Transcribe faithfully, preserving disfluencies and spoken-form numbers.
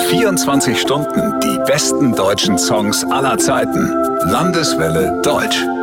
vierundzwanzig Stunden die besten deutschen Songs aller Zeiten. Landeswelle Deutsch.